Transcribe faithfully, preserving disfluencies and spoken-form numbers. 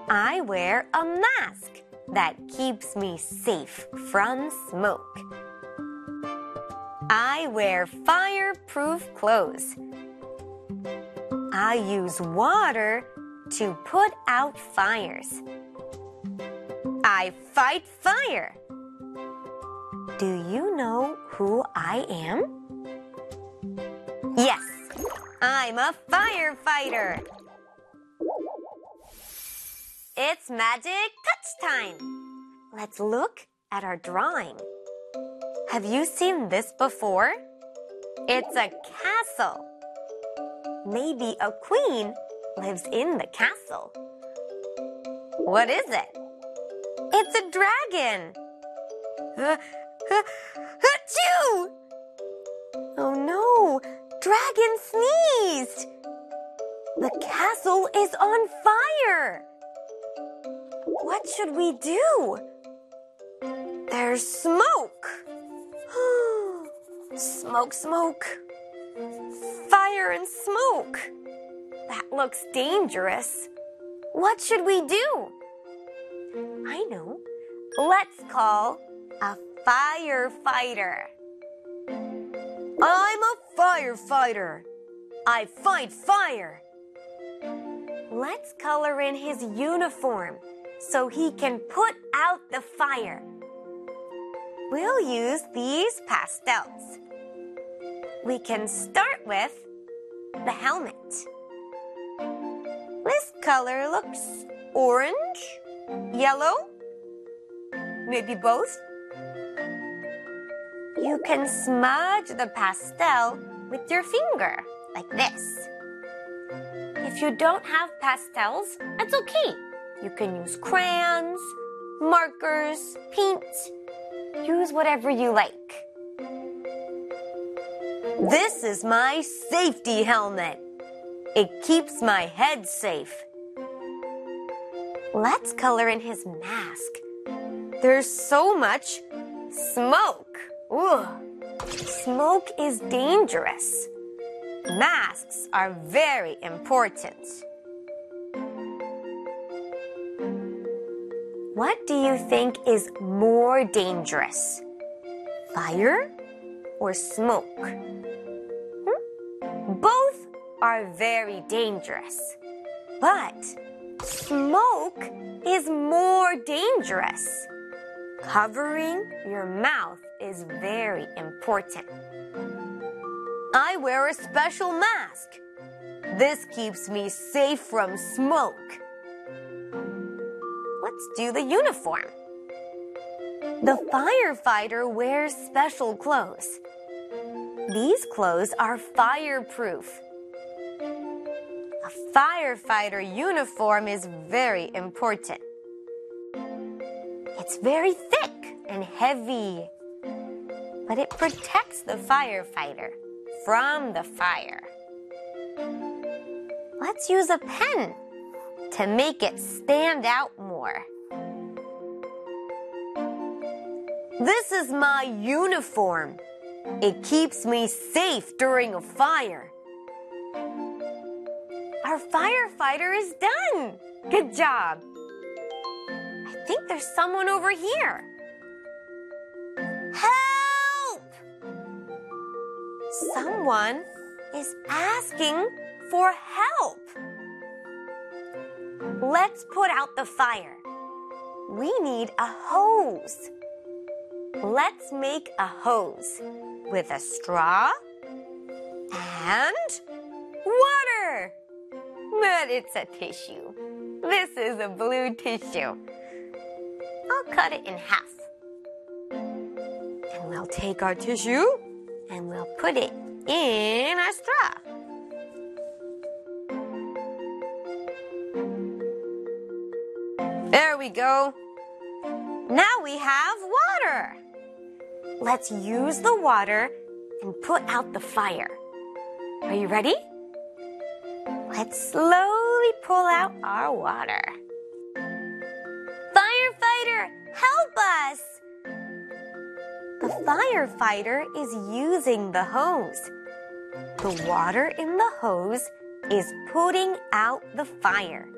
I wear a mask that keeps me safe from smoke. I wear fireproof clothes. I use water to put out fires. I fight fire. Do you know who I am? Yes, I'm a firefighter. It's magic touch time. Let's look at our drawing. Have you seen this before? It's a castle. Maybe a queen lives in the castle. What is it? It's a dragon. Uh, uh, achoo! Oh no, dragon sneezed. The castle is on fire. What should we do? There's smoke. Smoke, smoke. Fire and smoke. That looks dangerous. What should we do? I know. Let's call a firefighter. I'm a firefighter. I fight fire. Let's color in his uniform so he can put out the fire. We'll use these pastels. We can start with the helmet. This color looks orange, yellow, maybe both. You can smudge the pastel with your finger, like this. If you don't have pastels, that's okay. You can use crayons, markers, paint. Use whatever you like. This is my safety helmet. It keeps my head safe. Let's color in his mask. There's so much smoke. Ooh. Smoke is dangerous. Masks are very important. What do you think is more dangerous? Fire or smoke? Hmm? Both are very dangerous. But smoke is more dangerous. Covering your mouth is very important. I wear a special mask. This keeps me safe from smoke. Let's do the uniform. The firefighter wears special clothes. These clothes are fireproof. A firefighter uniform is very important. It's very thick and heavy, but it protects the firefighter from the fire. Let's use a pen to make it stand out more. This is my uniform. It keeps me safe during a fire. Our firefighter is done. Good job. I think there's someone over here. Help! Someone is asking for help. Let's put out the fire. We need a hose. Let's make a hose with a straw and water. But it's a tissue. This is a blue tissue. I'll cut it in half. And we'll take our tissue and we'll put it in our straw. There we go. Now we have water. Let's use the water and put out the fire. Are you ready? Let's slowly pull out our water. Firefighter, help us! The firefighter is using the hose. The water in the hose is putting out the fire.